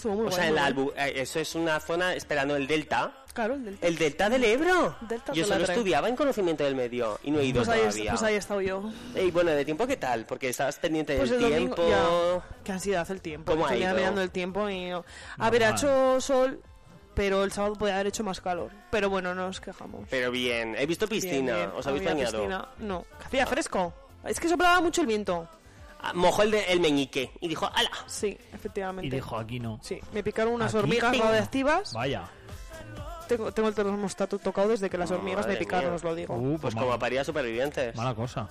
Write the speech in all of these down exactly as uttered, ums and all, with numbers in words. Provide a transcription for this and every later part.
estuvo muy O guay. sea, en muy la guay. Albu- eh, eso es una zona esperando el delta. Claro, el delta. ¿El delta del Ebro? Delta Yo del solo Ebre. estudiaba en conocimiento del medio y no he ido Pues ahí, todavía. pues ahí he estado yo. Y bueno, ¿de tiempo qué tal? Porque estabas pendiente Pues del el tiempo. domingo, ya. Qué ansiedad el tiempo. ¿Cómo ha Estoy ya ido? mirando el tiempo y... no. A ver, ha Normal. hecho sol, pero el sábado podía haber hecho más calor. Pero bueno, no nos quejamos. Pero bien, he visto piscina. Bien, bien. ¿Os habéis Había bañado? piscina. No, que hacía fresco. Es que soplaba mucho el viento. Ah, mojó el, de- el meñique y dijo, ¡hala! Sí, efectivamente. Y dijo, aquí no. Sí, me picaron unas Aquí, hormigas ping. radioactivas. Vaya. Tengo, tengo el termostato tocado desde que las hormigas Madre me picaron, mía. os lo digo. Uh, Pues mala- como paría supervivientes. Mala cosa.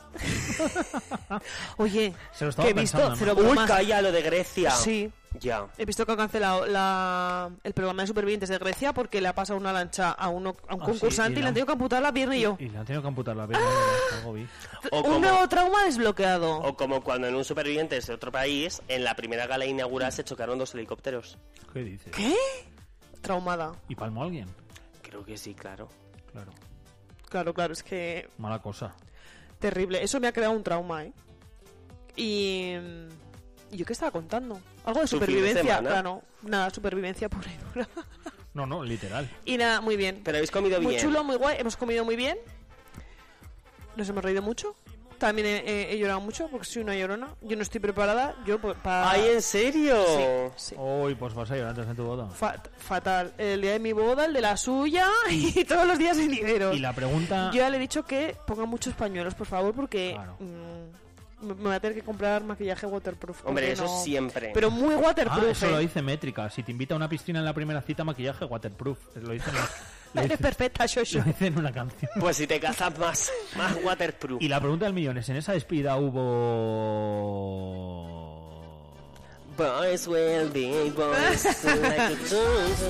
Oye, Se lo estaba que he visto... pensando, cero Uy, bromas. calla lo de Grecia. Sí, Ya. he visto que han cancelado la, el programa de supervivientes de Grecia porque le ha pasado una lancha a, uno, a un Ah, sí, concursante y y, le la- han tenido que amputar la pierna y yo. Y le han tenido que amputar la pierna. Algo vi. O Un como, nuevo trauma desbloqueado. o como cuando en un supervivientes de otro país, en la primera gala inaugural se chocaron dos helicópteros. ¿Qué dices? ¿Qué? Traumada. ¿Y palmó a alguien? Creo que sí, claro. Claro. Claro, claro, es que Mala cosa. terrible. Eso me ha creado un trauma, ¿eh? Y... ¿y yo qué estaba contando? Algo de ¿Tu fin de supervivencia. semana? Claro, nada, supervivencia pura y dura. No, no, literal. Y nada, muy bien. Pero habéis comido Muy bien. chulo, muy guay. Hemos comido muy bien. Nos hemos reído mucho. También he, he- he llorado mucho porque soy una llorona. Yo no estoy preparada. Yo pues, para... ¡Ay, en serio! Sí, sí. Uy, pues vas a llorar antes de tu boda. Fa- fatal. El día de mi boda, el de la suya y todos los días venideros. Y la pregunta... Yo ya le he dicho que ponga muchos pañuelos, por favor, porque Claro. mm, me me voy a tener que comprar maquillaje waterproof. Hombre, porque eso no- siempre. Pero muy Ah, waterproof. eso lo eh. dice Métrica. Si te invita a una piscina en la primera cita, maquillaje waterproof. Lo dice en, la- lo Eres dice- perfecta, Shosho. lo dice en una canción. Pues si te casas más, más waterproof. Y la pregunta del millón es, ¿en esa despedida hubo...? Boys will be boys like a tune.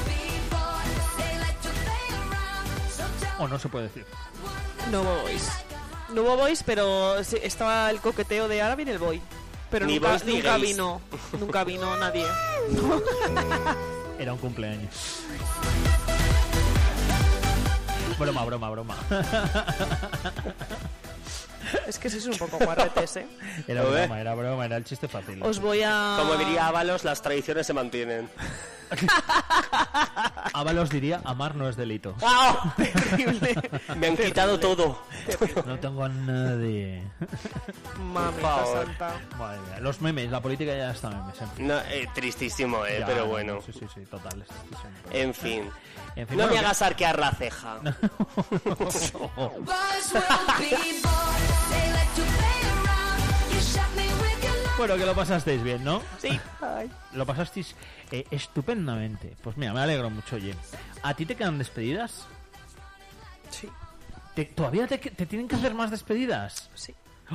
¿O no se puede decir? No hubo boys. No hubo boys, pero sí, estaba el coqueteo de ahora viene el boy. Pero Ni nunca, boys ni nunca gays. vino. Nunca vino nadie. Era un cumpleaños. Broma, broma, broma. Es que sois un poco guarretes, ¿eh? Era Joder. broma, era broma, era el chiste fácil. Os voy a... Como diría Ábalos, las tradiciones se mantienen. Ábalos diría, amar no es delito. ¡Ah! Terrible. Me han quitado todo. No tengo a nadie. Mamita favor. santa. Madre mía. Los memes, la política ya está memes. En fin. No, eh, tristísimo, eh, Ya, pero no, bueno. Sí, sí, sí, total. es tristísimo. En fin. En fin, No bueno, me que- hagas arquear la ceja. Bueno, que lo pasasteis bien, ¿no? Sí. Ay. Lo pasasteis eh, estupendamente. Pues mira, me alegro mucho, oye. ¿A ti te quedan despedidas? Sí. ¿Te- ¿Todavía te, te tienen que hacer más despedidas? Sí.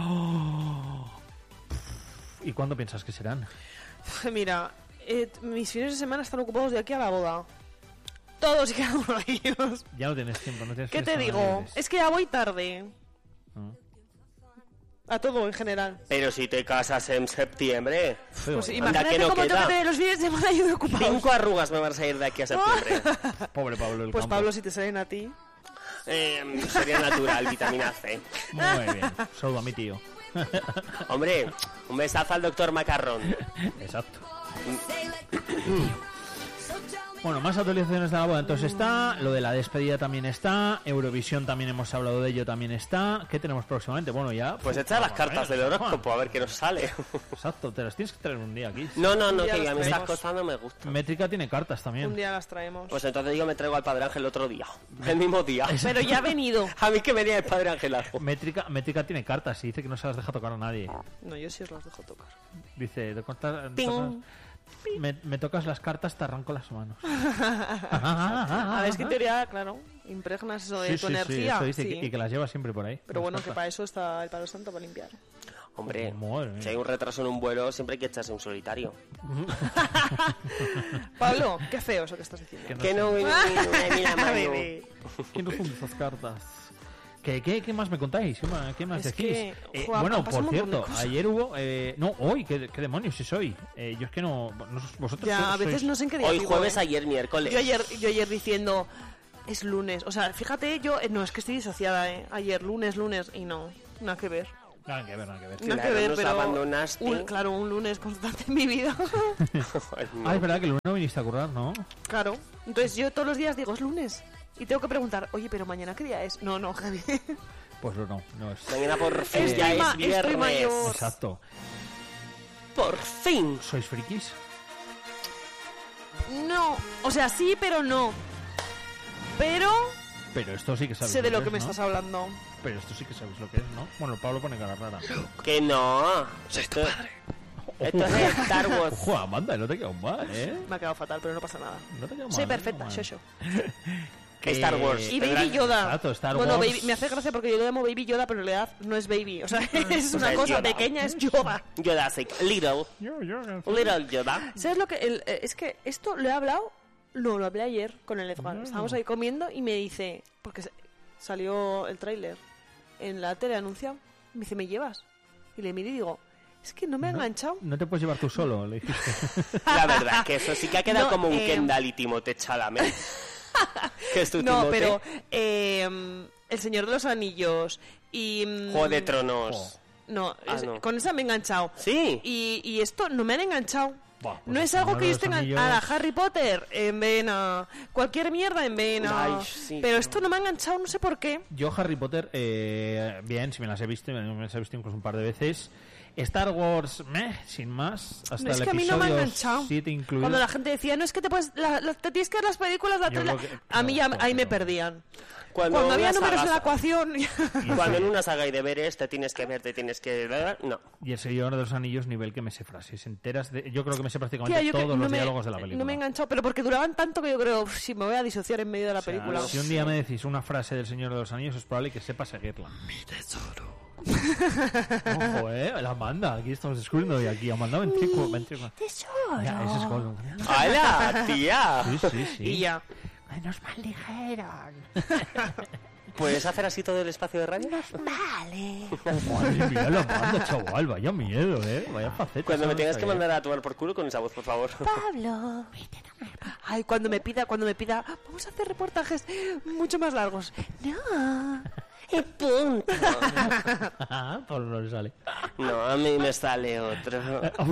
¿Y cuándo piensas que serán? Mira, eh, mis fines de semana están ocupados de aquí a la boda. Todos y cada uno de ellos. Ya no tienes tiempo, no tienes ¿Qué te fines digo? libres. Es que ya voy tarde. Ah. A todo en general. Pero si te casas en septiembre, Feo, Pues ¿eh? imagínate que no cómo queda. tengo que tener los fines de semana yo de ocupados. cinco arrugas me van a salir de aquí a septiembre. Pobre Pablo del Pues campo. Pablo, si te salen a ti. Eh, sería natural, vitamina C. Muy bien. Saludo a mi tío. Hombre, un besazo al doctor Macarrón. Exacto. Bueno, más actualizaciones de la boda. Entonces está, lo de la despedida también está, Eurovisión también hemos hablado de ello, también está. ¿Qué tenemos próximamente? Bueno, ya... Pues echa las cartas del horóscopo a ver qué nos sale. Exacto, te las tienes que traer un día aquí. No, no, no, Ya que las a mí estas traemos. cosas no me gustan. Métrica tiene cartas Un también. día las traemos. Pues entonces yo me traigo al Padre Ángel el otro día. El mismo día. Pero ya ha venido. A mí que venía el Padre Ángel algo. Métrica, Métrica tiene cartas y dice que no se las deja tocar a nadie. No, yo sí os las dejo tocar. Dice, te cortas- Ping. tocas- me, me tocas las cartas, te arranco las manos. A ver, es que en teoría, claro, impregnas eso de Sí, tu sí, sí, energía. eso dice sí. que- y que las lleva siempre por ahí. Pero las bueno, que cartas. para eso está el Palo Santo, para limpiar. Hombre, Madre mía. si hay un retraso en un vuelo, siempre hay que echarse un solitario. Pablo, qué feo eso que estás diciendo. Que no Que sé. no, mira, mira, mano. Bebé. ¿Quién nos funde esas cartas? ¿Qué, qué, ¿Qué más me contáis? ¿Qué más, qué más Es decís? que, Eh, joder, bueno, han pasado por un montón de cierto, cosas. ayer hubo... Eh, no, hoy, ¿qué, qué demonios es hoy? Eh, yo es que no... no- vosotros Ya, a sois- veces no sé en qué día Hoy vivo, jueves, ¿eh? ayer miércoles. Yo ayer, yo ayer diciendo, es lunes. O sea, fíjate, yo... eh, No, es que estoy disociada, ¿eh? Ayer, lunes, lunes, y no, nada que ver. Nada que ver, nada que ver. Nada Claro, que ver, nos pero abandonaste. un- claro, un lunes constante en mi vida. Ay, no. Ah, es verdad que el lunes no viniste a currar, ¿no? Claro. Entonces yo todos los días digo, es lunes. Y tengo que preguntar, oye, pero mañana qué día es. No, no, Javi. Pues no, no es. Mañana por fin Estoy ya ma- es estoy viernes. mayor. Exacto. Por fin. ¿Sois frikis? No, o sea, sí, pero no. Pero Pero esto sí que sabéis sé de lo que que me es, ¿no? estás hablando. Pero esto sí que sabéis lo que es, ¿no? Bueno, Pablo pone cara rara. Que no. Soy Esto, tu padre. esto es Star Wars. Ojo, Amanda, no te quedo mal, ¿eh? Me ha quedado fatal, pero no pasa nada. No te quedo mal. Soy no te perfecta, quedo mal. Shosho. Que Star Wars. Y Tendrá- Baby Yoda. Exacto, Star bueno, Wars. baby- me hace gracia porque yo le llamo Baby Yoda, pero en realidad no es Baby. O sea, es O una sea, es cosa Yoda. pequeña, es Yoda. Yoda, sí. Little. Yo, yo, Little Yoda. ¿Sabes lo que...? el- eh, es que esto lo he hablado... No, lo hablé ayer con el Edgar. No. Estábamos ahí comiendo y me dice... Porque se- salió el tráiler en la tele anunciado. Me dice, ¿me llevas? Y le miro y digo... Es que no me ha enganchado. No te puedes llevar tú solo, le dijiste. La verdad, que eso sí que ha quedado No, como un eh, Kendall y Timothée Chalamet. Que es tu No, Timothée. pero... eh, El Señor de los Anillos y... mm, Juego de Tronos. No, Ah, es- no. con esa me he enganchado. Sí. Y, y esto no me han enganchado. Buah, pues no es el algo Señor que de yo los esté Anillos- enganchada. Harry Potter, en vena. Cualquier mierda, en vena. Ay, sí, pero no. esto no me ha enganchado, no sé por qué. Yo Harry Potter, eh, bien, si me las he visto, me las he visto incluso un par de veces. Star Wars, meh, sin más. Hasta No, es el que a mí no me ha episodio enganchado. siete incluido. Cuando la gente decía, no es que te puedes. La, la- te tienes que ver las películas, la Yo tele. creo que- A mí ya, no, ahí me pero- perdían. Cuando, Cuando había una números en la saga- ecuación. Cuando en una saga hay deberes, te tienes que ver, te tienes que... No. Y el Señor de los Anillos, nivel que me sé frases enteras. De... Yo creo que me sé prácticamente Tía, yo que todos no los me- diálogos de la película. No me he enganchado, pero porque duraban tanto que yo creo, "Uf, si me voy a disociar en medio de la O sea, película. si un día me decís una frase del Señor de los Anillos, es probable que sepa seguirla. Mi tesoro. Ojo, eh, la Amanda. Aquí estamos descubriendo y aquí Amanda veinticuatro. veinticuatro. Tesoro. Ya, ese es Gollum. ¡Hala, tía! Sí, sí, sí. Y ya. Menos mal dijeron. ¿Puedes hacer así todo el espacio de radio? Vale. Madre mía, la Amanda, chaval. Vaya miedo, eh. Vaya faceta. Cuando me ¿sabes? tengas que mandar a tomar por culo con esa voz, por favor. Pablo. Ay, cuando me pida, cuando me pida, vamos a hacer reportajes mucho más largos. No. Y punto. Ah, por no le sale. No, a mí me sale otro.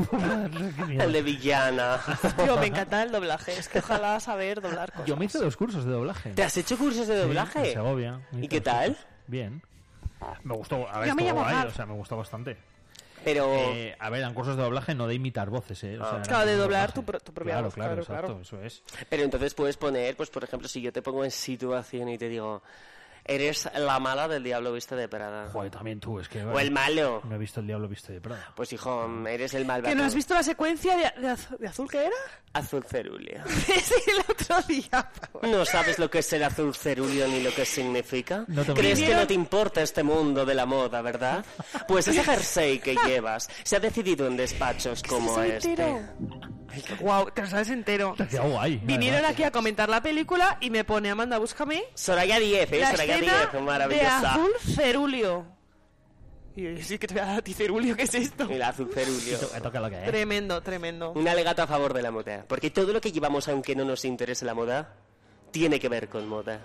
El de villana. Tío, me encanta el doblaje. Es que ojalá saber doblar cosas. Yo me hice dos cursos de doblaje. ¿Te has hecho cursos de Sí, doblaje? en Segovia. Me ¿Y hice qué dos tal? cursos. Bien. Me gustó. A ver, Yo me estuvo llamo guay, Mar. o sea, me gustó bastante. Pero... Eh, a ver, eran cursos de doblaje, no de imitar voces, ¿eh? O sea, Ah. eran Claro, de cursos doblar doblaje. tu pro- tu propia claro, voz, Claro, claro, exacto, claro. eso es. Pero entonces puedes poner, pues por ejemplo, si yo te pongo en situación y te digo, eres la mala del Diablo Viste de Prada. Joder, también tú, es que... O el malo. No he visto el Diablo Viste de Prada. Pues hijo, eres el malvado. ¿Que no has visto la secuencia de, de, az- de azul que era? Azul cerúleo. Sí, el otro día. ¿No sabes lo que es el azul cerúleo ni lo que significa? No tengo ¿Crees ni que idea. no te importa este mundo de la moda, verdad? Pues ese jersey que llevas se ha decidido en despachos como ¿Soy este. entero? Wow, te lo sabes entero. Te hacía guay. Vinieron además. aquí a comentar la película y me pone, Amanda, búscame Soraya diez, ¿eh? la Soraya escena diez, de maravillosa. azul cerúleo. Y yo, sí que te voy a dar a ti cerúleo, ¿qué es esto? El azul cerúleo. Me toca lo que es. Tremendo, tremendo. Un alegato a favor de la moda. Porque todo lo que llevamos, aunque no nos interese la moda, tiene que ver con moda.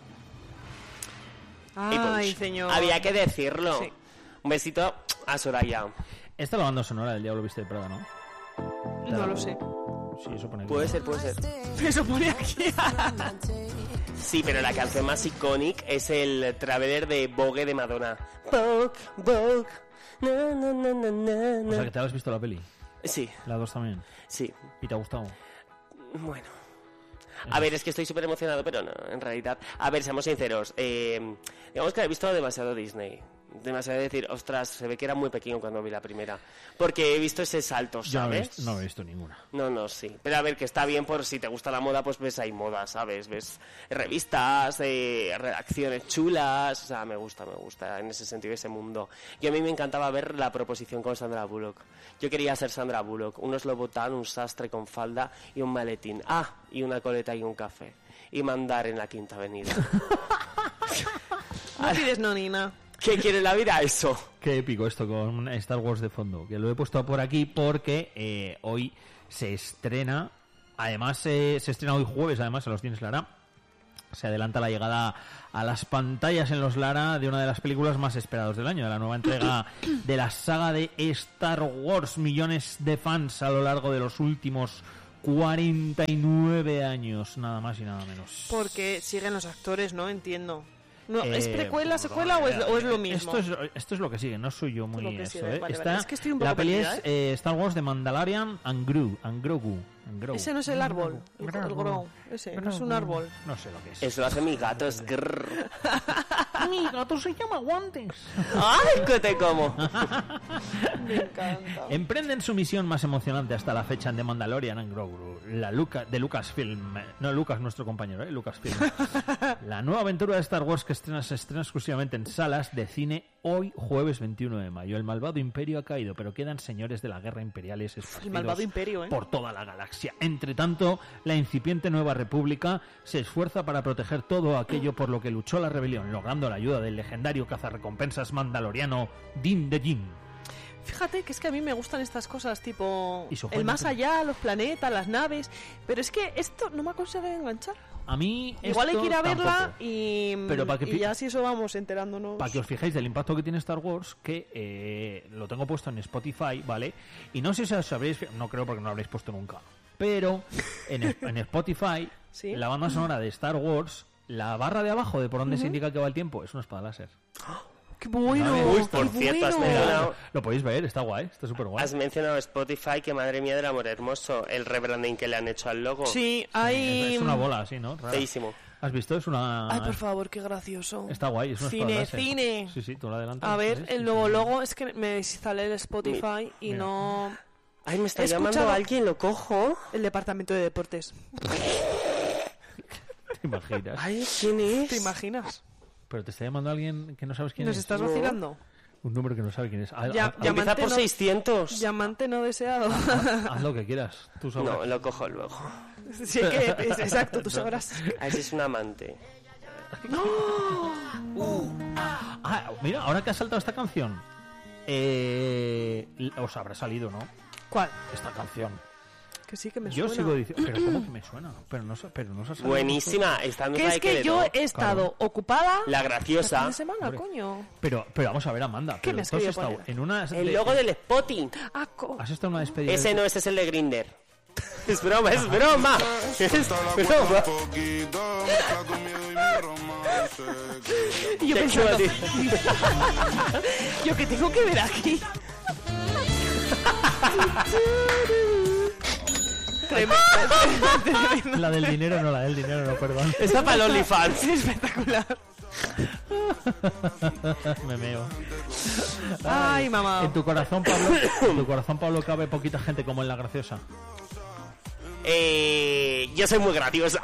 Y Ay, punch. señor. Había que decirlo. Sí. Un besito a Soraya. Esta es la banda sonora del Diablo Viste de Prada, ¿no? No lo sé. Sí, eso pone aquí. Puede ser, puede ser. Eso pone aquí. Sí, pero la canción más icónica es el Traveler de Vogue de Madonna. Vogue, Vogue. Na, na, na, na, na, O sea, na. que te has visto la peli. Sí, La dos también. sí. ¿Y te ha gustado? Bueno. A ver, es que estoy súper emocionado, pero no, en realidad. A ver, seamos sinceros. Eh, digamos que he visto demasiado Disney. Demasiado decir, ostras, se ve que era muy pequeño cuando vi la primera. Porque he visto ese salto, Yo no he, ¿sabes? visto, no he visto ninguna. No, no, sí. Pero a ver, que está bien por si te gusta la moda, pues ves ahí moda, ¿sabes? Ves revistas, eh, redacciones chulas. O sea, me gusta, me gusta en ese sentido, ese mundo. Y a mí me encantaba ver la proposición con Sandra Bullock. Yo quería ser Sandra Bullock. Unos lobotán, un sastre con falda y un maletín. Ah, y una coleta y un café. Y mandar en la Quinta Avenida. No pides no, Nina. ¿Qué quiere la vida? Eso. Qué épico esto con Star Wars de fondo. Que lo he puesto por aquí porque eh, hoy se estrena. Además, eh, se estrena hoy jueves, además, se los tienes Lara. se adelanta la llegada a las pantallas en los Lara de una de las películas más esperadas del año, de la nueva entrega de la saga de Star Wars. Millones de fans a lo largo de los últimos cuarenta y nueve años, nada más y nada menos. Porque siguen los actores, ¿no? Entiendo. No, Eh, ¿Es precuela, secuela o es, o es lo mismo? Esto es, esto es lo que sigue, no soy yo muy Esto es lo que eso, sigue, ¿eh? vale, Está- vale. Es que estoy un poco la peli perdida, es eh, Star Wars de Mandalorian and Grogu, and Grogu, and Grogu. Ese no es el árbol, el, el Grogu. Ese, no es un árbol. No sé lo que es. Eso lo hace mi gato, es grrr. Mi gato se llama Guantes. ¡Ay, que te como! Me encanta. Emprenden su misión más emocionante hasta la fecha en The Mandalorian and Grogu, la Luca, de Lucasfilm. No, Lucas, nuestro compañero, ¿eh? Lucasfilm. La nueva aventura de Star Wars que estrena, se estrena exclusivamente en salas de cine hoy, jueves veintiuno de mayo. El malvado imperio ha caído, pero quedan señores de la guerra imperiales esparcidos El malvado imperio, ¿eh? por toda la galaxia. Entre tanto, la incipiente Nueva República se esfuerza para proteger todo aquello por lo que luchó la rebelión, logrando la ayuda del legendario cazarrecompensas mandaloriano Din Djarin. Fíjate que es que a mí me gustan estas cosas, tipo Y su el juego más no- allá, los planetas, las naves, pero es que esto no me ha conseguido enganchar. A mí Igual hay esto que ir a verla tampoco. y, Pero para que y pi- ya si eso vamos enterándonos. Para que os fijéis del impacto que tiene Star Wars, que eh, lo tengo puesto en Spotify, ¿vale? Y no sé si os habréis... fi- No creo porque no lo habréis puesto nunca. Pero en, es- en Spotify, Sí. la banda sonora de Star Wars, la barra de abajo de por donde se indica que va el tiempo, es una espada láser. ¡Qué bueno! Vale. Uy, qué por cierto, has bueno. mencionado- Lo podéis ver, está guay, está súper guay. Has mencionado Spotify, que madre mía del amor hermoso, el rebranding que le han hecho al logo. Sí, hay... Es una bola así, ¿no? Rara. Feísimo. ¿Has visto? Es una... Ay, por favor, qué gracioso. Está guay, es una espada Cine, láser. cine. Sí, sí, tú la adelantas. A ver, sí, el sí, nuevo sí. logo es que me sale el Spotify y Mira. no... Ay, me está He llamando escuchado- alguien, lo cojo. El departamento de deportes. ¿Te imaginas? Ay, ¿quién es? ¿Te imaginas? Pero te está llamando alguien que no sabes quién ¿Nos es. estás No. vacilando? Un número que no sabe quién es. Haz, Ya- haz- ya- Empieza Llamante por no- seiscientos. Llamante no deseado. haz lo que quieras. Tú sabrás. No, lo cojo luego. Sí, que es exacto, tú sabrás. A ese es un amante. Ah, mira, ahora que ha saltado esta canción, eh, os habrá salido, ¿no? ¿Cuál? Esta canción. Que sí, que me Yo suena. sigo diciendo, pero ¿cómo que me suena? Pero no, sa- pero no se ha salido. Buenísima. Esta no Que la es de que Quevedo. yo he estado ocupada La el fin graciosa. de semana, Hombre. coño. Pero, pero vamos a ver, Amanda. ¿Qué pero me has tú has querido estado poner? en una. El logo del Spotting. Ah, co- ¿Has estado en una despedida? Ese no, ese es el de Grinder. Es broma, es broma. Es broma. Y yo Te pensando, quiero yo que tengo que ver aquí. Tremendo. La del dinero no, la del dinero no, perdón. Está para el OnlyFans. Espectacular. Me meo. Ay, mamá. En tu corazón, Pablo, en tu corazón, Pablo, cabe poquita gente como en La Graciosa. Eh, yo soy muy graciosa.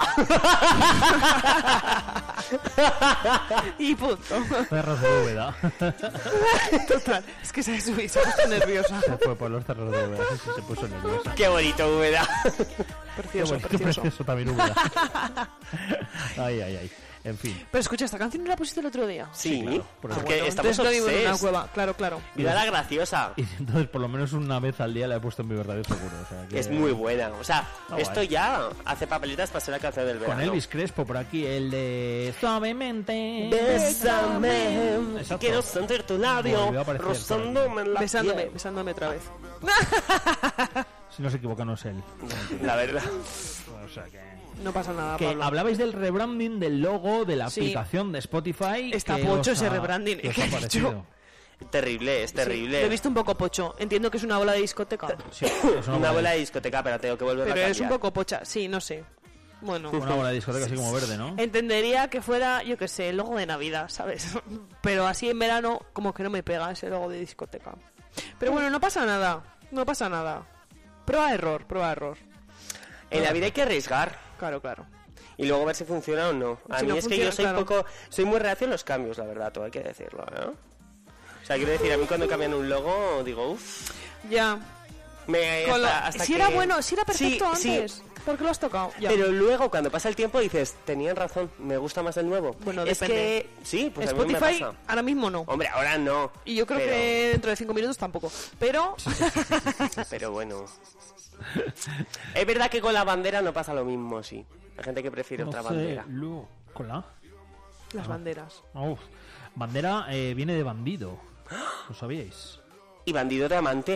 Y punto. Cerros de Úbeda. Total. Es que se ha subido, se ha puesto nerviosa. Se fue por los cerros de Úbeda, sí, sí, se puso nerviosa. Qué bonito, Úbeda. Qué Precioso, bonito, precioso. precioso también Úbeda. Ay, ay, ay. En fin. Pero escucha, esta canción no la pusiste el otro día. Sí, claro, por porque supuesto. estamos Entonces lo vivo en una obses. cueva. Claro, claro. Mira la graciosa. Y entonces, por lo menos una vez al día la he puesto en mi verdadero seguro. O sea, que- Es muy buena. O sea, Está esto guay. ya hace papelitas para ser la canción del verano. Con Elvis Crespo por aquí, el de Suavemente. Bésame, Exacto. quiero sentir tu labio Volvió a aparecer rozándome en la Besándome, piel. besándome otra vez. Si no se equivoca, no es él. La verdad. O sea que... No pasa nada, Que Pablo. hablabais del rebranding del logo de la Sí. aplicación de Spotify. Está que pocho os ese ha- rebranding, que os ¿qué ha has parecido. hecho? Terrible, es Sí, terrible. lo he visto un poco pocho. Entiendo que es una bola de discoteca. Sí, es Una bola de discoteca, pero tengo que volver Pero a es un cambiar. poco pocha. Sí, no sé. Bueno. Una bola de discoteca así como verde, ¿no? Entendería que fuera, yo qué sé, el logo de Navidad, ¿sabes? Pero así en verano, como que no me pega ese logo de discoteca. Pero bueno, no pasa nada. No pasa nada. Prueba error, prueba error. En la vida hay que arriesgar Claro, claro. y luego ver si funciona o no. A Si mí no es que funciona, yo soy claro. poco, soy muy reacio a los cambios, la verdad, todo hay que decirlo, ¿no? O sea, quiero decir, a mí cuando cambian un logo digo, uff, Ya. Me, Con lo- hasta, hasta si que... era bueno, si era perfecto Sí, antes. sí. ¿Por qué lo has tocado? Ya. Pero luego, cuando pasa el tiempo, dices, tenían razón, me gusta más el nuevo. Bueno, es depende. que... Sí, pues a mí me Spotify pasa. ahora mismo no. Hombre, ahora no. Y yo creo pero... que dentro de cinco minutos tampoco. Pero... Pero bueno. Es verdad que con la bandera no pasa lo mismo, sí. Hay gente que prefiere otra bandera. Lu- ¿Con la? Las banderas. Uf. Bandera eh, viene de bandido. ¿Lo sabíais? Y bandido de amante.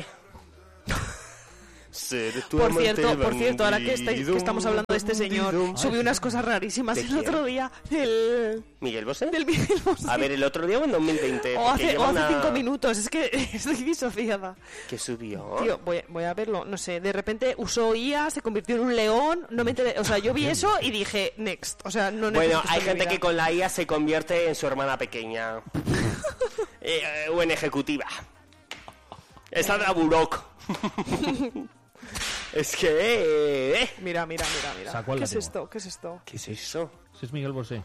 Por cierto, por cierto, ahora que, estáis, que estamos hablando de este señor, bandido. subió unas cosas rarísimas ¿De el quién? otro día del... ¿Miguel Bosé? del Miguel Bosé. A ver, el otro día o en dos mil veinte. O porque hace, lleva o hace una- cinco minutos, es que estoy disociada. ¿Qué subió? Tío, voy, voy a verlo, no sé, de repente usó I A, se convirtió en un león, no me enteré, o sea, yo vi eso y dije, next, o sea, no necesito Bueno, esto hay en mi gente vida. que con la I A se convierte en su hermana pequeña. eh, o en ejecutiva. Esa de la Burok. Es que... eh, eh. Mira, mira, mira, mira. Sacó el ¿Qué es látigo. esto? ¿Qué es esto? ¿Qué es eso? Si es Miguel Bosé.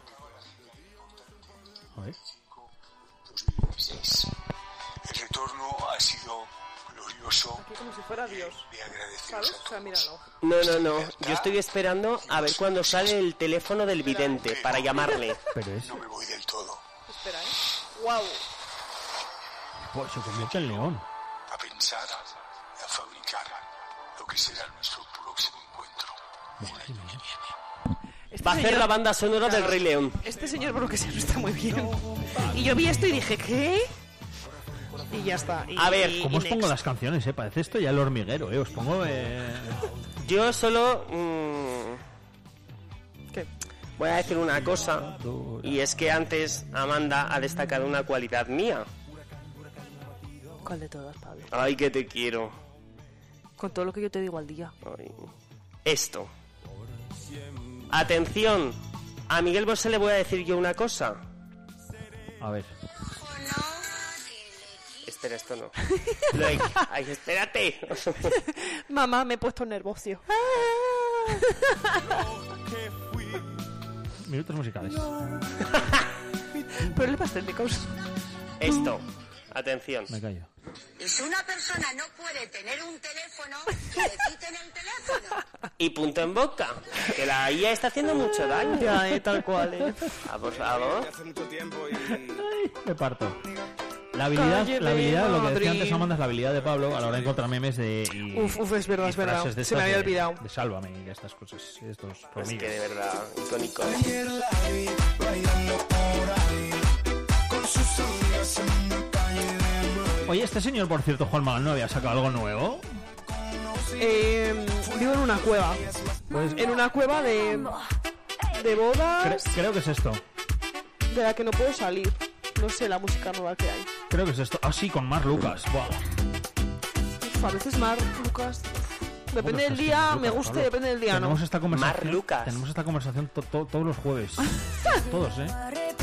A ver. dos mil dieciséis. El retorno ha sido glorioso. Aquí como si fuera Dios, Le agradecemos ¿sabes? a O sea, míralo. No, no, no. Yo estoy esperando a ver cuándo sale el teléfono del vidente para llamarle. Pero es... No me voy del todo. Espera, ¿eh? ¡Wow! Pues se convierte en león. A pensar, a fabricar lo que será nuestro próximo encuentro. El año que viene. Este Va a hacer señor- la banda sonora del Rey León. Este señor, por lo que sea, no está muy bien. Y yo vi esto y dije, ¿qué? Y ya está. Y- A ver, y- ¿Cómo y os pongo next. las canciones, eh? Parece esto ya el hormiguero, eh. Os pongo... Eh... Yo solo... mm, ¿Qué? voy a decir una cosa. Y es que antes Amanda ha destacado una cualidad mía. ¿Cuál de todas, Pablo? Ay, que te quiero. Con todo lo que yo te digo al día. Ay. Esto. Atención. A Miguel Bosé le voy a decir yo una cosa. A ver. Espera, esto no. Lo de- Ay, espérate. Mamá, me he puesto nervocio. Minutos musicales. Problemas técnicos. Esto. Atención. Me callo. Y si una persona no puede tener un teléfono, que le quiten el teléfono. Y punto en boca. Que la I A está haciendo mucho daño. Ya, eh, tal cual, eh. Ah, por favor. Me parto. La habilidad, Calle la de habilidad, lo que decía Madrid. antes Amanda, es la habilidad de Pablo a la hora de encontrar memes de... Y, Uf, uf, es verdad, y es verdad. frases de Se me estas había de- olvidado. De sálvame y de estas cosas. Y de estos Es bromillas. que de verdad, icónico. Oye, este señor, por cierto, Juan Magán, ¿no había sacado algo nuevo? Eh, vivo en una cueva. Pues En una cueva de... De cre- bodas... creo que es esto. De la que no puedo salir. No sé la música nueva que hay. Creo que es esto. Ah, sí, con Mar Lucas. Buah. Uf, a veces Mar, Lucas... Depende Bueno, del es que día, Lucas, me gusta y Pablo. depende del día, Tenemos ¿no? esta conversación. Mar Lucas. Tenemos esta conversación to- to- todos los jueves. Todos, ¿eh?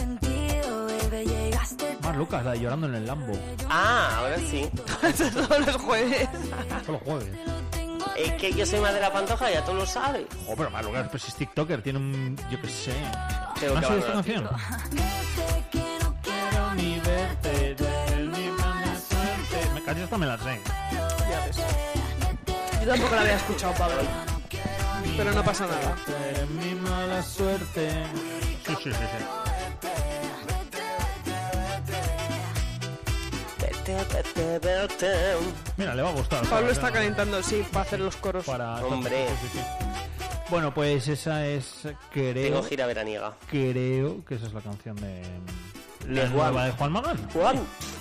Mar Lucas, la de llorando en el Lambo. Ah, ahora sí. Todos los jueves. Todos los jueves. Es que yo soy más de la Pantoja, ya tú lo sabes. Oh, pero Mar Lucas, pues es TikToker, tiene un... Yo qué sé. Tengo ¿No que has oído esta abandonar canción? Quiero ni verte, ni mala suerte. Me casi hasta me la sé. Ya ves. Yo tampoco la había escuchado, Pablo. Pero no pasa nada. Mi mala suerte. Sí, sí, sí, sí. Vete, vete, vete. Mira, le va a gustar. Pablo ¿sabes? está calentando, sí, para hacer los coros. Para... Hombre. Sí, sí, sí. Bueno, pues esa es... Creo... Tengo gira veraniega. Creo que esa es la canción de... De La Juan. nueva de Juan Magán. Juan.